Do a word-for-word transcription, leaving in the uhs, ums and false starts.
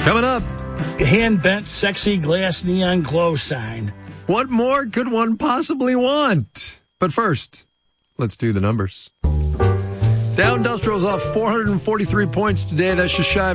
Coming up, hand-bent, sexy glass neon glow sign. what more could one possibly want? But first, let's do the numbers. Dow Industrial's off four hundred forty-three points today. That's just shy of